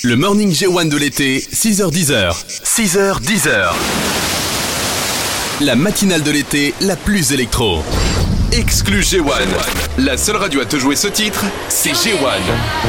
Le Morning J1 de l'été, 6h-10h. 6h-10h. La matinale de l'été la plus électro. Exclu J1. La seule radio à te jouer ce titre, c'est J1.